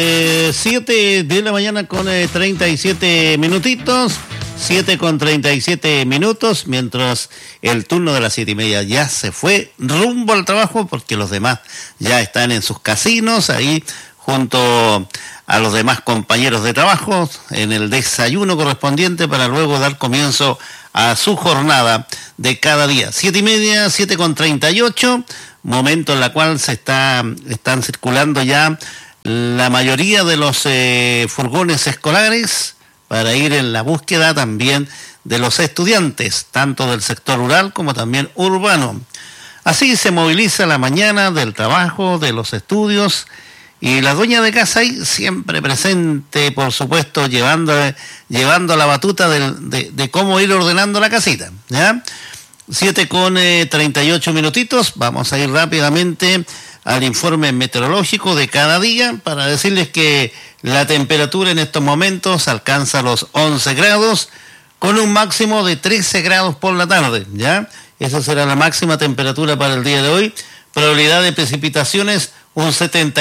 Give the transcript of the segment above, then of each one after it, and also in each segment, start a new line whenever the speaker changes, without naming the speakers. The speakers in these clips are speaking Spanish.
7 de la mañana con 37 minutitos, 7 con 37 minutos, mientras el turno de las 7:30 ya se fue rumbo al trabajo, porque los demás ya están en sus casinos, ahí junto a los demás compañeros de trabajo, en el desayuno correspondiente para luego dar comienzo a su jornada de cada día. 7:30, 7 con 38, momento en la cual están circulando ya la mayoría de los furgones escolares para ir en la búsqueda también de los estudiantes, tanto del sector rural como también urbano. Así se moviliza la mañana del trabajo, de los estudios, y la dueña de casa ahí siempre presente, por supuesto, llevando la batuta de cómo ir ordenando la casita, ¿ya? 7 con 38 minutitos, vamos a ir rápidamente al informe meteorológico de cada día para decirles que la temperatura en estos momentos alcanza los 11 grados con un máximo de 13 grados por la tarde, ¿ya? Esa será la máxima temperatura para el día de hoy. Probabilidad de precipitaciones un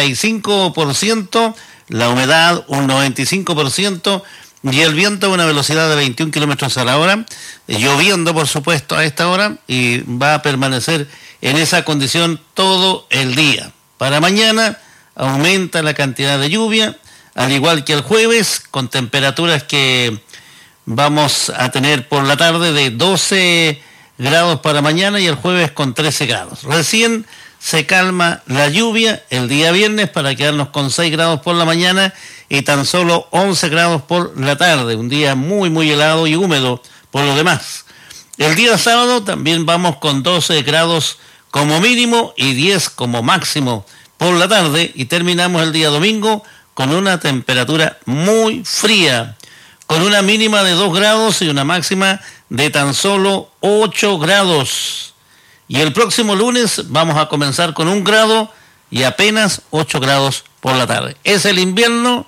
75%, la humedad un 95% y el viento a una velocidad de 21 kilómetros a la hora, lloviendo por supuesto a esta hora, y va a permanecer en esa condición todo el día. Para mañana aumenta la cantidad de lluvia, al igual que el jueves, con temperaturas que vamos a tener por la tarde de 12 grados para mañana y el jueves con 13 grados. Recién se calma la lluvia el día viernes para quedarnos con 6 grados por la mañana y tan solo 11 grados por la tarde. Un día muy, muy helado y húmedo por lo demás. El día sábado también vamos con 12 grados como mínimo y 10 como máximo por la tarde, y terminamos el día domingo con una temperatura muy fría, con una mínima de 2 grados y una máxima de tan solo 8 grados. Y el próximo lunes vamos a comenzar con 1 grado y apenas 8 grados por la tarde. Es el invierno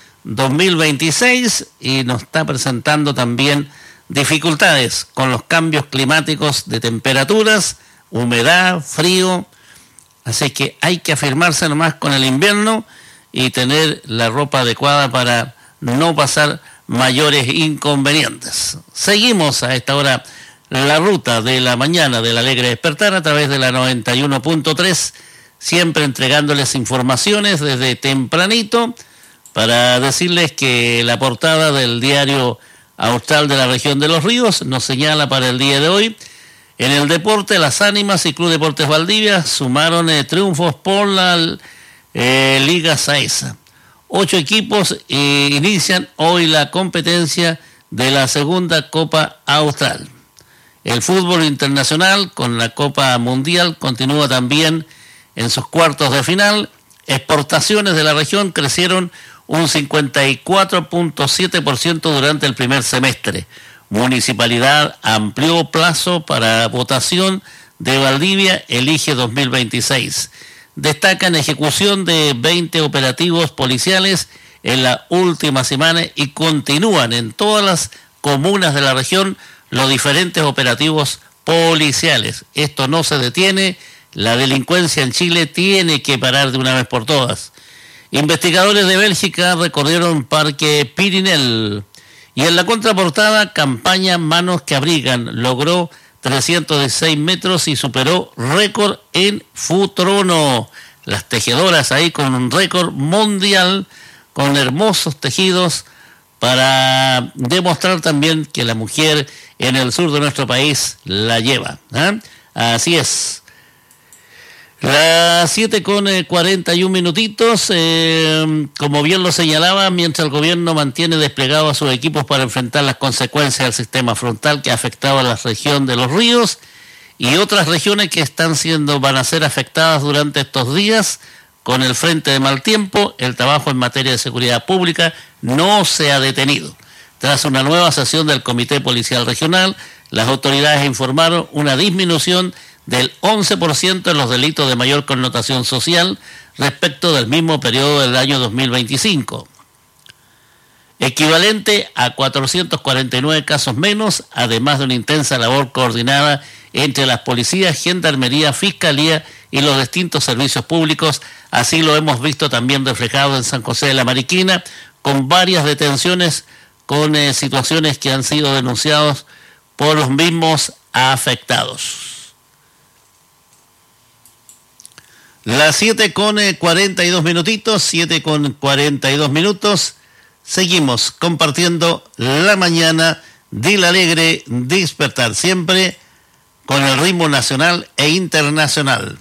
2026 y nos está presentando también dificultades con los cambios climáticos de temperaturas, humedad, frío, así que hay que afirmarse nomás con el invierno y tener la ropa adecuada para no pasar mayores inconvenientes. Seguimos a esta hora la ruta de la mañana del Alegre Despertar a través de la 91.3, siempre entregándoles informaciones desde tempranito para decirles que la portada del diario Austral de la región de Los Ríos nos señala para el día de hoy: en el deporte, Las Ánimas y Club Deportes Valdivia sumaron triunfos por la Liga Saesa. 8 equipos inician hoy la competencia de la segunda Copa Austral. El fútbol internacional con la Copa Mundial continúa también en sus cuartos de final. Exportaciones de la región crecieron un 54.7% durante el primer semestre. Municipalidad amplió plazo para votación de Valdivia Elige 2026. Destacan ejecución de 20 operativos policiales en la última semana y continúan en todas las comunas de la región los diferentes operativos policiales. Esto no se detiene, la delincuencia en Chile tiene que parar de una vez por todas. Investigadores de Bélgica recorrieron Parque Pirinel. Y en la contraportada, campaña Manos que Abrigan logró 316 metros y superó récord en Futrono. Las tejedoras ahí con un récord mundial, con hermosos tejidos, para demostrar también que la mujer en el sur de nuestro país la lleva, ¿eh? Así es. Las 7 con 41 minutitos, como bien lo señalaba, mientras el gobierno mantiene desplegados a sus equipos para enfrentar las consecuencias del sistema frontal que ha afectado a la región de Los Ríos y otras regiones que van a ser afectadas durante estos días con el frente de mal tiempo, el trabajo en materia de seguridad pública no se ha detenido. Tras una nueva sesión del Comité Policial Regional, las autoridades informaron una disminución del 11% en los delitos de mayor connotación social respecto del mismo periodo del año 2025, equivalente a 449 casos menos, además de una intensa labor coordinada entre las policías, gendarmería, fiscalía y los distintos servicios públicos. Así lo hemos visto también reflejado en San José de la Mariquina, con varias detenciones, con situaciones que han sido denunciadas por los mismos afectados. Las 7:42 minutitos, 7:42 minutos. Seguimos compartiendo la mañana del alegre despertar, siempre con el ritmo nacional e internacional.